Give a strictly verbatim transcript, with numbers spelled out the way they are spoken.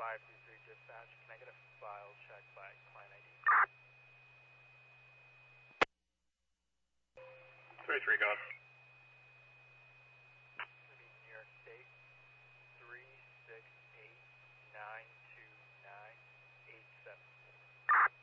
five three three dispatch. Can I get a file check by client I D? three three, gone.